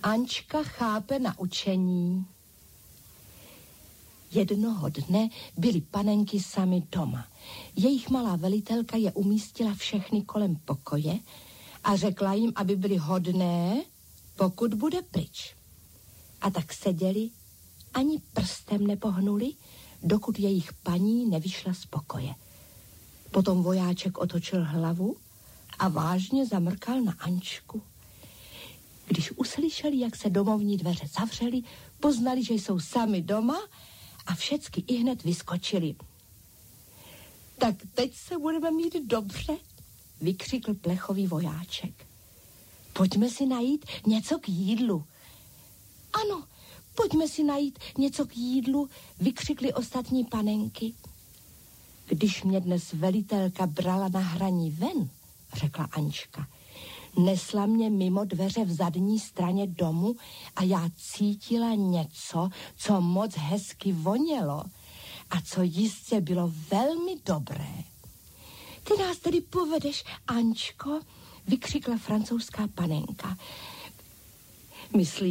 Ančka chápe naučení. Jednoho dne byly panenky sami doma. Jejich malá velitelka je umístila všechny kolem pokoje a řekla jim, aby byly hodné, pokud bude pryč. A tak seděli, ani prstem nepohnuli, dokud jejich paní nevyšla z pokoje. Potom vojáček otočil hlavu a vážně zamrkal na Ančku. Když uslyšeli, jak se domovní dveře zavřely, poznali, že jsou sami doma a všecky ihned vyskočili. Tak teď se budeme mít dobře, vykřikl plechový vojáček. Pojďme si najít něco k jídlu. Ano, pojďme si najít něco k jídlu, vykřikly ostatní panenky. Když mě dnes velitelka brala na hraní ven, řekla Ančka, nesla mě mimo dveře v zadní straně domu a já cítila něco, co moc hezky vonělo a co jistě bylo velmi dobré. Ty nás tedy povedeš, Ančko, vykřikla francouzská panenka. Myslím,